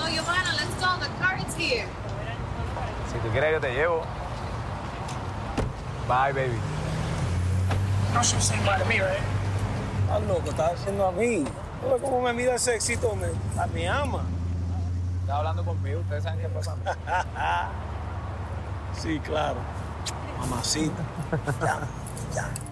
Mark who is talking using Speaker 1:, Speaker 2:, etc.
Speaker 1: Giovanna, let's go. The car is here.
Speaker 2: Si tú quieres, yo te llevo. Bye, baby.
Speaker 3: No should say bye to me, right? Estás loco, estás haciendo a mí. ¿Tú ves cómo me mira ese éxito? Me ama.
Speaker 2: Estás hablando conmigo, ustedes saben qué pasa.
Speaker 3: Sí, claro. Mamacita. Ya, ya.